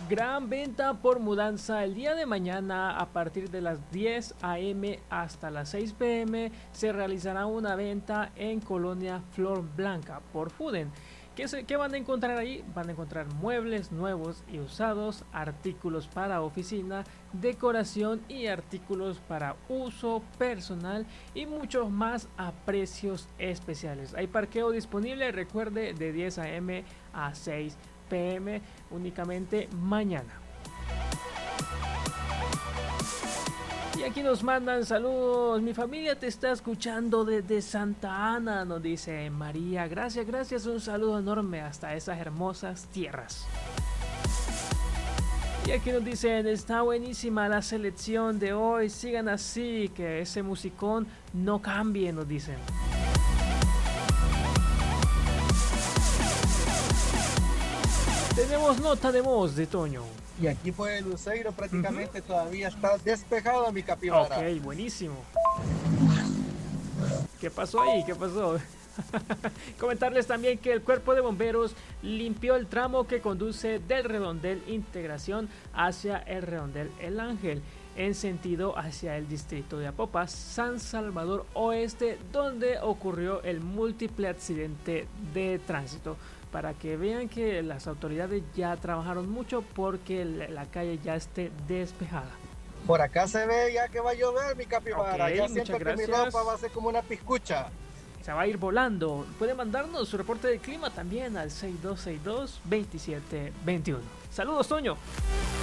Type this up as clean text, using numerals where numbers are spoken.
Gran venta por mudanza el día de mañana a partir de las 10 a.m. hasta las 6 p.m. se realizará una venta en Colonia Flor Blanca por Fuden. ¿Qué van a encontrar ahí? Van a encontrar muebles nuevos y usados, artículos para oficina, decoración y artículos para uso personal y muchos más a precios especiales. Hay parqueo disponible, recuerde, de 10 a.m. a 6 p.m. únicamente mañana. Y aquí nos mandan saludos. Mi familia te está escuchando desde Santa Ana, nos dice María. Gracias. Un saludo enorme hasta esas hermosas tierras. Y aquí nos dicen, está buenísima la selección de hoy. Sigan así, que ese musicón no cambie, nos dicen. Tenemos nota de voz de Toño. Y aquí fue el Luceiro, prácticamente todavía está despejado mi capibara. Ok, buenísimo. ¿Qué pasó ahí? ¿Qué pasó? Comentarles también que el cuerpo de bomberos limpió el tramo que conduce del redondel Integración hacia el redondel El Ángel, en sentido hacia el distrito de Apopas, San Salvador Oeste, donde ocurrió el múltiple accidente de tránsito. Para que vean que las autoridades ya trabajaron mucho porque la calle ya esté despejada. Por acá se ve ya que va a llover mi capibara. Okay, ya siento que mi ropa va a ser como una piscucha. Se va a ir volando. Puede mandarnos su reporte de clima también al 6262-2721. Saludos, Toño.